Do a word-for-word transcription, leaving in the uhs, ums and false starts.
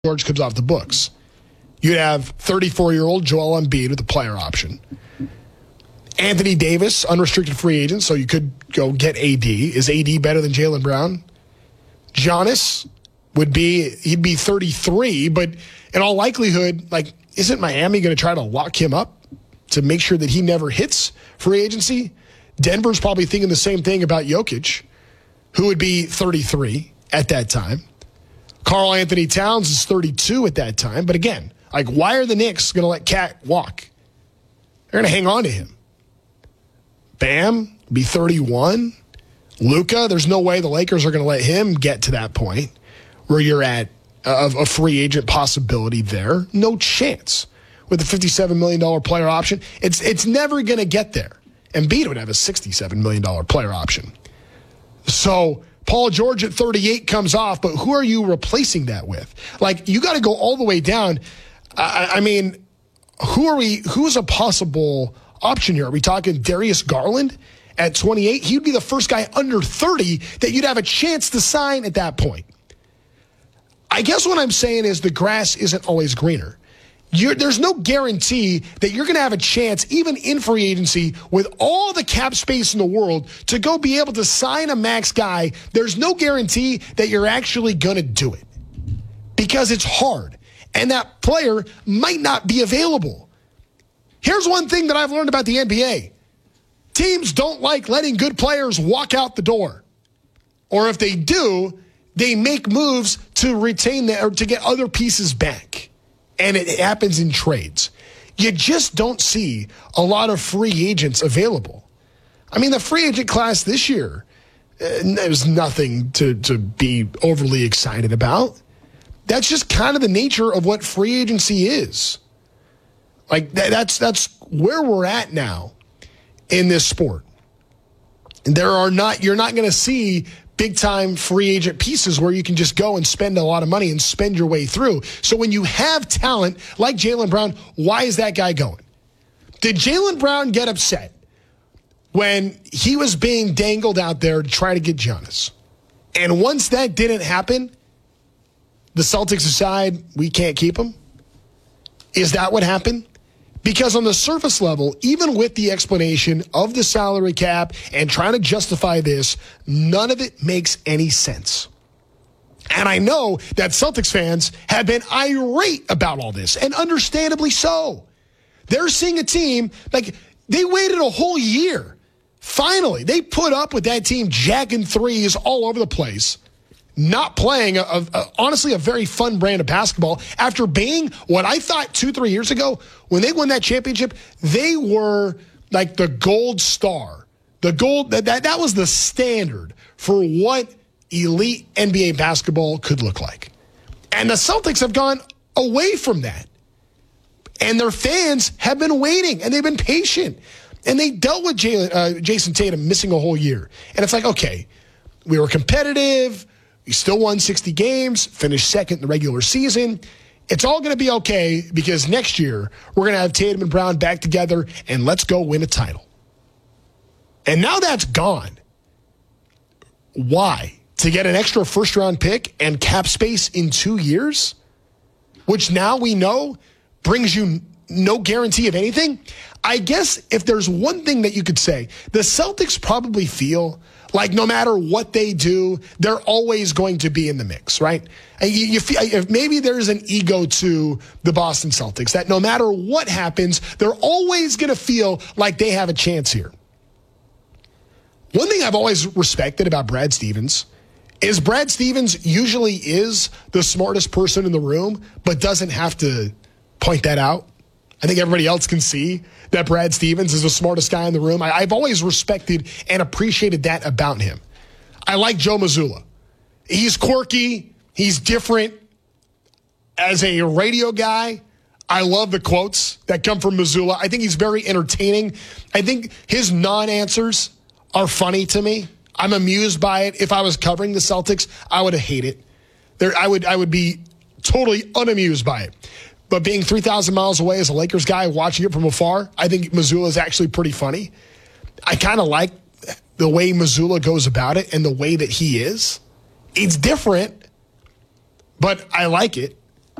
George comes off the books. You'd have thirty-four-year-old Joel Embiid with a player option. Anthony Davis, unrestricted free agent, so you could go get A D. Is A D better than Jaylen Brown? Giannis would be, he'd be thirty-three, but in all likelihood, like, isn't Miami going to try to lock him up to make sure that he never hits free agency? Denver's probably thinking the same thing about Jokic, who would be thirty-three at that time. Karl Anthony Towns is thirty-two at that time. But again, like, why are the Knicks going to let Cat walk? They're going to hang on to him. Bam, be thirty-one. Luka, there's no way the Lakers are going to let him get to that point where you're at a, a free agent possibility there. No chance. With a fifty-seven million dollars player option, it's it's never going to get there. Embiid would have a sixty-seven million dollars player option. So Paul George at thirty-eight comes off, but who are you replacing that with? Like, you got to go all the way down. I, I mean, who are we? Who's a possible option here? Are we talking Darius Garland at twenty-eight? He'd be the first guy under thirty that you'd have a chance to sign at that point. I guess what I'm saying is the grass isn't always greener. You're, there's no guarantee that you're going to have a chance, even in free agency, with all the cap space in the world, to go be able to sign a max guy. There's no guarantee that you're actually going to do it because it's hard, and that player might not be available. Here's one thing that I've learned about the N B A. Teams don't like letting good players walk out the door. Or if they do, they make moves to retain the, or to get other pieces back. And it happens in trades. You just don't see a lot of free agents available. I mean, the free agent class this year, uh, there's nothing to, to be overly excited about. That's just kind of the nature of what free agency is. Like, th- that's that's where we're at now in this sport. There are not, you're not going to see big-time free agent pieces where you can just go and spend a lot of money and spend your way through. So when you have talent like Jaylen Brown, why is that guy going? Did Jaylen Brown get upset when he was being dangled out there to try to get Giannis? And once that didn't happen, the Celtics decide we can't keep him? Is that what happened? Because on the surface level, even with the explanation of the salary cap and trying to justify this, none of it makes any sense. And I know that Celtics fans have been irate about all this, and understandably so. They're seeing a team, like, they waited a whole year. Finally, they put up with that team jacking threes all over the place, not playing, a, a, a, honestly, a very fun brand of basketball after being what I thought two, three years ago, when they won that championship, they were like the gold star. The gold, that, that, that was the standard for what elite N B A basketball could look like. And the Celtics have gone away from that. And their fans have been waiting, and they've been patient. And they dealt with Jaylen, uh, Jason Tatum missing a whole year. And it's like, okay, we were competitive. We still won sixty games, finished second in the regular season. It's all going to be okay because next year we're going to have Tatum and Brown back together, and let's go win a title. And now that's gone. Why? To get an extra first-round pick and cap space in two years? Which now we know brings you no guarantee of anything? I guess if there's one thing that you could say, the Celtics probably feel like no matter what they do, they're always going to be in the mix, right? You, you feel, if maybe there's an ego to the Boston Celtics that no matter what happens, they're always going to feel like they have a chance here. One thing I've always respected about Brad Stevens is Brad Stevens usually is the smartest person in the room, but doesn't have to point that out. I think everybody else can see that Brad Stevens is the smartest guy in the room. I, I've always respected and appreciated that about him. I like Joe Mazzulla. He's quirky. He's different. As a radio guy, I love the quotes that come from Mazzulla. I think he's very entertaining. I think his non-answers are funny to me. I'm amused by it. If I was covering the Celtics, I would hate it. There, I would, I would be totally unamused by it. But being three thousand miles away as a Lakers guy, watching it from afar, I think Mazzulla is actually pretty funny. I kind of like the way Mazzulla goes about it and the way that he is. It's different, but I like it.